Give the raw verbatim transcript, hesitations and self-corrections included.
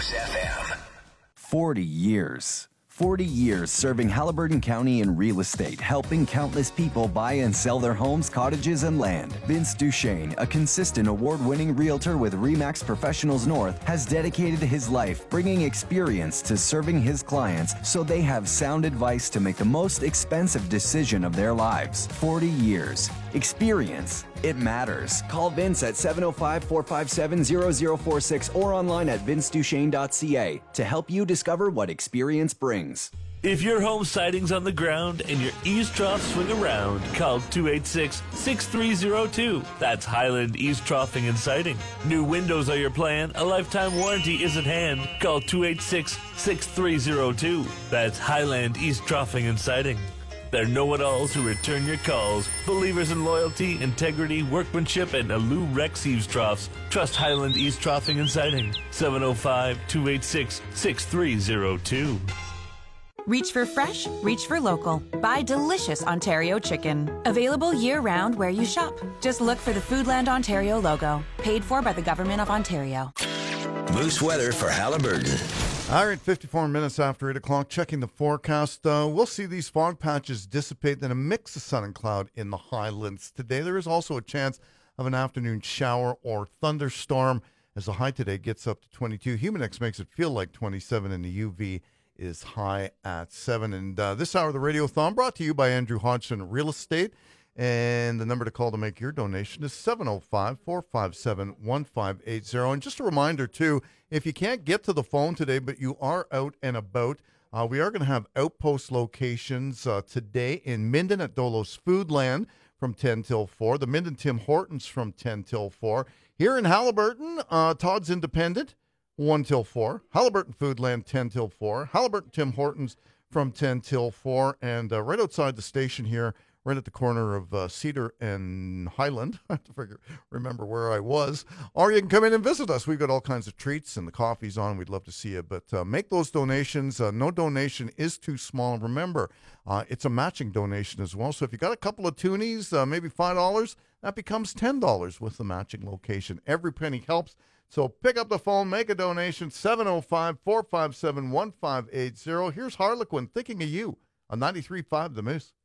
Moose F M. forty years. forty years serving Haliburton County in real estate, helping countless people buy and sell their homes, cottages, and land. Vince Duchesne, a consistent award-winning realtor with RE/MAX Professionals North, has dedicated his life bringing experience to serving his clients so they have sound advice to make the most expensive decision of their lives. forty years. Experience. It matters. Call Vince at seven oh five, four five seven, zero zero four six or online at vince duchesne dot c a to help you discover what experience brings. If your home siding's on the ground and your eaves troughs swing around, call two eight six, six three zero two. That's Highland Eaves Troughing and Siding. New windows are your plan. A lifetime warranty is at hand. Call two eight six, six three zero two. That's Highland Eaves Troughing and Siding. They're know-it-alls who return your calls. Believers in loyalty, integrity, workmanship, and Alou Rex Eaves Troughs. Trust Highland Eaves Troughing and Siding. seven oh five, two eight six, six three zero two. Reach for fresh, reach for local. Buy delicious Ontario chicken. Available year-round where you shop. Just look for the Foodland Ontario logo. Paid for by the Government of Ontario. Moose weather for Haliburton. All right, fifty-four minutes after eight o'clock, checking the forecast. Uh, we'll see these fog patches dissipate, then a mix of sun and cloud in the highlands today. There is also a chance of an afternoon shower or thunderstorm as the high today gets up to twenty-two. Humidex makes it feel like twenty-seven, and the U V is high at seven. And uh, this hour of the Radiothon brought to you by Andrew Hodgson Real Estate. And the number to call to make your donation is seven oh five, four five seven, one five eight zero. And just a reminder, too, if you can't get to the phone today, but you are out and about, uh, we are going to have outpost locations uh, today in Minden at Dolos Foodland from ten till four. The Minden Tim Hortons from ten till four. Here in Haliburton, uh, Todd's Independent, one till four. Haliburton Foodland, ten till four. Haliburton Tim Hortons from ten till four. And uh, right outside the station here, right at the corner of uh, Cedar and Highland. I have to figure, remember where I was. Or you can come in and visit us. We've got all kinds of treats, and the coffee's on. We'd love to see you. But uh, make those donations. Uh, no donation is too small. Remember, uh, it's a matching donation as well. So if you got a couple of toonies, uh, maybe five dollars, that becomes ten dollars with the matching location. Every penny helps. So pick up the phone, make a donation, seven oh five, four five seven, one five eight zero. Here's Harlequin thinking of you on ninety-three point five The Moose.